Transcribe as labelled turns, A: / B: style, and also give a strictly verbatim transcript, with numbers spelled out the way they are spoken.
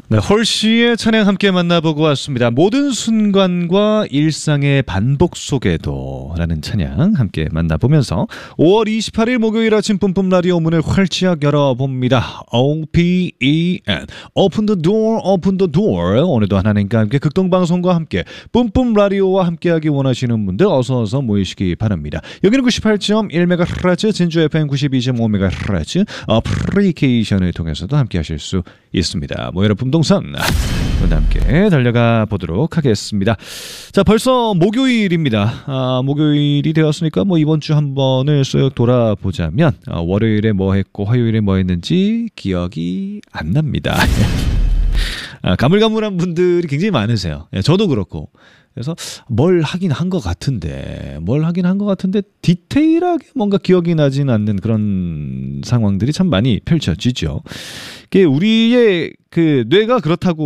A: 네, 홀씨의 찬양 함께 만나보고 왔습니다. 모든 순간과 일상의 반복 속에도 라는 찬양 함께 만나보면서 오월 이십팔일 목요일 아침 뿜뿜 라디오 문을 활짝 열어봅니다. 오 피 이 엔 Open the door, open the door. 오늘도 하나님과 함께 극동방송과 함께 뿜뿜 라디오와 함께하기 원하시는 분들 어서 어서 모이시기 바랍니다. 여기는 구십팔 점 일 메가헤르츠, 진주 에프엠 구십이 점 오 메가헤르츠 어플리케이션을 통해서도 함께하실 수 있습니다. 뭐 여러분 동선 오늘 함께 달려가 보도록 하겠습니다. 자, 벌써 목요일입니다. 아, 목요일이 되었으니까 뭐 이번 주 한 번을 쓱 돌아보자면 아, 월요일에 뭐 했고 화요일에 뭐 했는지 기억이 안 납니다. 아, 가물가물한 분들이 굉장히 많으세요. 예, 저도 그렇고. 그래서 뭘 하긴 한 것 같은데 뭘 하긴 한 것 같은데 디테일하게 뭔가 기억이 나진 않는 그런 상황들이 참 많이 펼쳐지죠. 우리의 그 뇌가 그렇다고